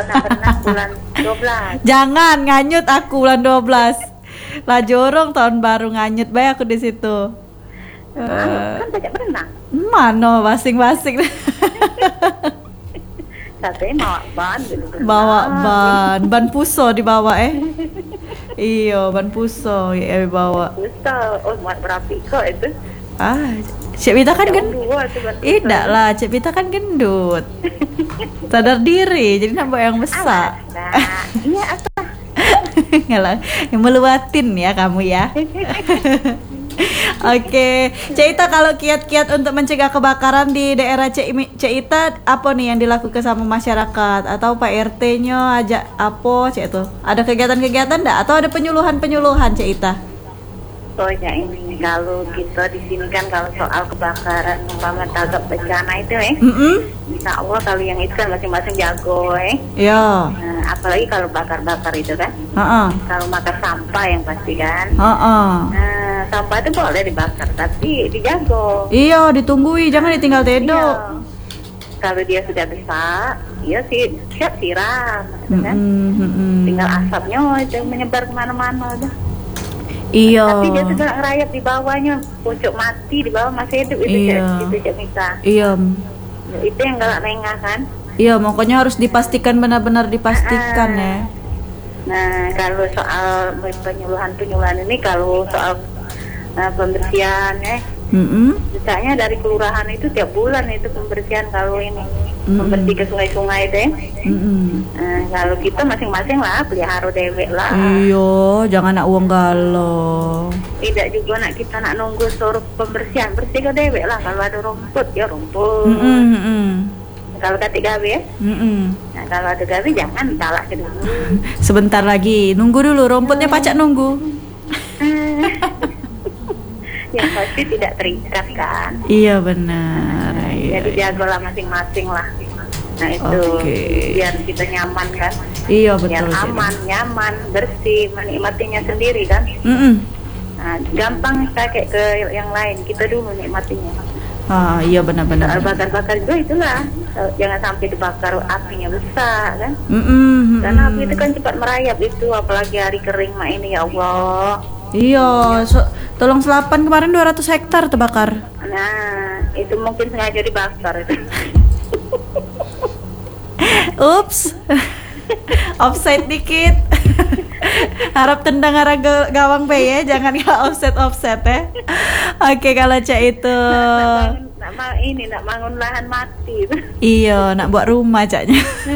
pernah bulan 12. Jangan nganyut aku bulan 12. Lah jorong tahun baru nganyut bae aku di situ. Kan tidak pernah. Mano masing-masing. Katanya bawa ban gitu. Bawa ban puso dibawa Iya, ban puso ya bawa. Puso, muat berapi kok itu. Cik Vita kan gendut. Tidak lah, Cik Vita kan gendut. Sadar diri, jadi nampak yang besar. Iya apa? Ngalah, yang meluatin ya kamu ya. Oke, Cik Ita, kalau kiat-kiat untuk mencegah kebakaran di daerah Cik Ita apa nih yang dilakukan sama masyarakat atau Pak RT-nya ajak apa Cik itu? Ada kegiatan-kegiatan enggak atau ada penyuluhan-penyuluhan Cik Ita? Soalnya ini kalau kita di sini kan kalau soal kebakaran umpama tanggap bencana itu Insya Allah kalau yang itu kan masing-masing jago Iya. Nah, apalagi kalau bakar-bakar itu kan. Kalau makan sampah yang pasti kan. Nah, sampah itu boleh dibakar tapi dijago. Iya, ditunggui, jangan ditinggal tedo. Iya. Kalau dia sudah besar, ya sih siap siram, kan? Tinggal asapnya itu menyebar kemana-mana udah. Iya. Tapi dia sudah ngerayap di bawahnya, pucuk mati di bawah masih hidup itu Cik Mita. Iya. Itu yang galak nengah kan? Iya, makanya harus dipastikan benar-benar dipastikan ya. Nah, kalau soal penyuluhan ini kalau soal pembersihan misalnya dari kelurahan itu tiap bulan itu pembersihan kalau ini membersih ke sungai-sungai deh. Kalau kita masing-masing lah pelihara dewek lah. Iya, jangan nak uang galau. Tidak juga nak kita nak nunggu suruh pembersihan, bersih ke dewek lah. Kalau ada rumput ya rumput. Kalau kata gawe nah kalau ada gawe jangan talak ke dulu. Sebentar lagi, nunggu dulu rumputnya pacak nunggu. Yang pasti tidak terikat kan. Iya benar. Jadi jagolah masing-masing lah. Nah itu biar kita nyaman kan. Iya betul. Biar aman, nyaman, bersih, menikmatinya sendiri kan. Nah, gampang pakai ke yang lain. Kita dulu menikmatinya. Iya benar-benar. Bakar-bakar juga itulah. Jangan sampai dibakar apinya besar kan. Karena api itu kan cepat merayap itu, apalagi hari kering mah ini ya Allah. Iya, tolong Selapan kemarin 200 hektar terbakar. Nah, itu mungkin sengaja dibakar itu. Ups. Offside dikit. Harap tendang arah gawang pe ya, jangan offset ya. Oke, kalau Cak itu nak bangun lahan mati. Iya, nak buat rumah Caknya.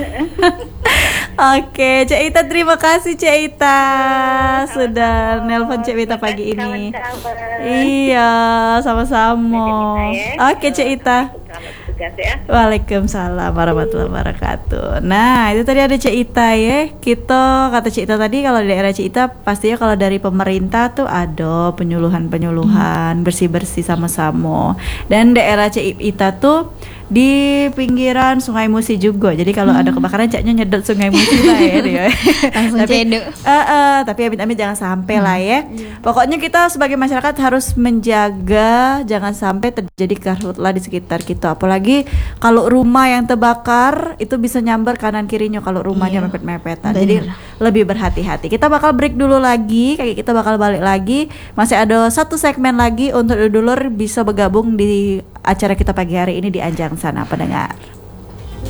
Oke, Cak Ita, terima kasih Cak Ita sudah nelpon Cak Ita pagi ini. Iya, sama-sama. Oke Cak Ita. Waalaikumsalam warahmatullahi wabarakatuh. Nah, itu tadi ada Cak Ita ya. Kita kata Cak Ita tadi kalau di daerah Cak Ita pastinya kalau dari pemerintah tuh ada penyuluhan bersih-bersih sama-sama. Dan daerah Cak Ita tuh di pinggiran Sungai Musi juga. Jadi kalau ada kebakaran Caknya nyedot Sungai Musi lah ya. Langsung cedek. Tapi amit-amit jangan sampai lah ya. Pokoknya kita sebagai masyarakat harus menjaga jangan sampai terjadi karhutlah di sekitar kita. Apalagi kalau rumah yang terbakar itu bisa nyambar kanan kirinya kalau rumahnya mepet-mepetan. Jadi lebih berhati-hati. Kita bakal break dulu lagi, kayak kita bakal balik lagi. Masih ada satu segmen lagi untuk dulur bisa bergabung di acara kita pagi hari ini di Anjang Sana pendengar.